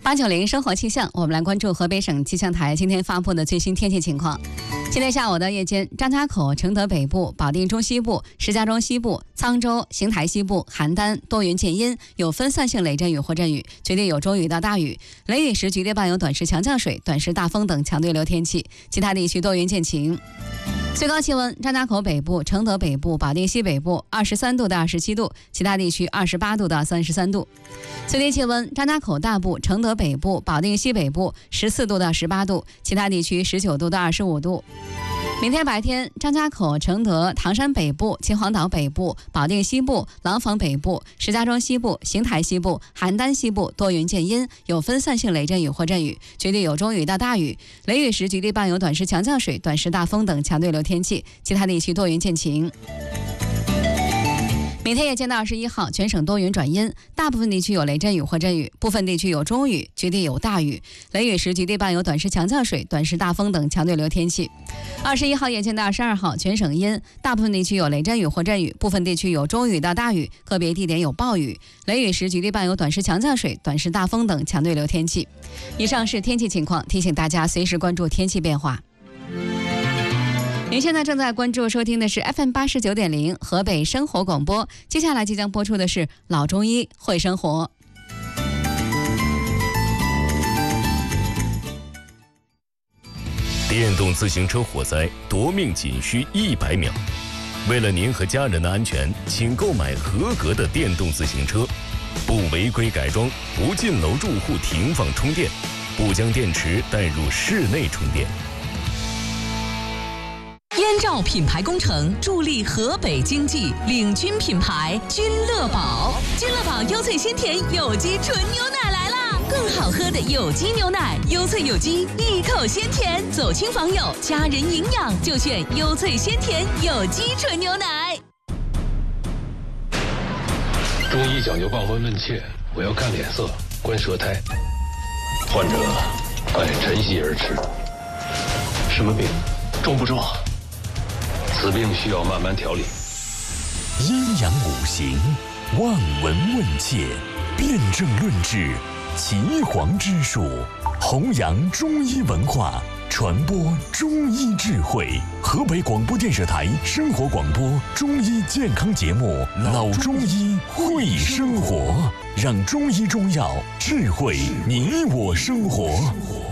890生活气象，我们来关注河北省气象台今天发布的最新天气情况。今天下午的夜间，张家口、承德北部、保定中西部、石家庄西部、沧州、邢台西部、邯郸多云见阴，有分散性雷阵雨或阵雨，局地有中雨到大雨，雷雨时局地伴有短时强降水、短时大风等强对流天气，其他地区多云见晴。最高气温：张家口北部、承德北部、保定西北部23度到27度，其他地区28度到33度。最低气温：张家口大部、承德北部、保定西北部14度到18度，其他地区19度到25度。明天白天，张家口、承德、唐山北部、秦皇岛北部、保定西部、廊坊北部、石家庄西部、邢台西部、邯郸西部多云见阴，有分散性雷阵雨或阵雨，局地有中雨到大雨，雷雨时局地伴有短时强降水、短时大风等强对流天气，其他地区多云见晴。明天夜间到21号，全省多云转阴，大部分地区有雷阵雨或阵雨，部分地区有中雨，局地有大雨，雷雨时局地伴有短时强降水、短时大风等强对流天气。21号夜间到22号，全省阴，大部分地区有雷阵雨或阵雨，部分地区有中雨到大雨，个别地点有暴雨，雷雨时局地伴有短时强降水、短时大风等强对流天气。以上是天气情况，提醒大家随时关注天气变化。您现在正在关注收听的是 FM89.0 河北生活广播，接下来即将播出的是老中医会生活。 电动自行车火灾夺命仅需100秒，为了您和家人的安全，请购买合格的电动自行车，不违规改装，不进楼住户停放充电，不将电池带入室内充电。 燕赵品牌工程助力河北经济，领军品牌君乐宝。君乐宝优萃鲜甜有机纯牛奶来啦！更好喝的有机牛奶，优萃有机，一口鲜甜。走亲访友，家人营养就选优萃鲜甜有机纯牛奶。 中医讲究望闻问切，我要看脸色，观舌苔。患者爱晨曦而吃。什么病？重不重？此病需要慢慢调理。 阴阳五行，望闻问切，辨证论治，岐黄之术，弘扬中医文化，传播中医智慧。河北广播电视台生活广播中医健康节目《老中医会生活》，让中医中药智慧你我生活。